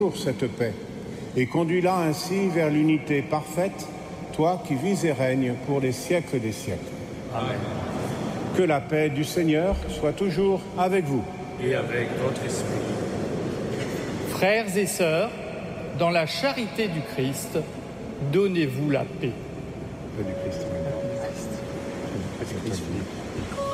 pour cette paix et conduis-la ainsi vers l'unité parfaite, toi qui vis et règnes pour les siècles des siècles. Amen. Que la paix du Seigneur soit toujours avec vous. Et avec votre esprit. Frères et sœurs, dans la charité du Christ, donnez-vous la paix. Paix du Christ.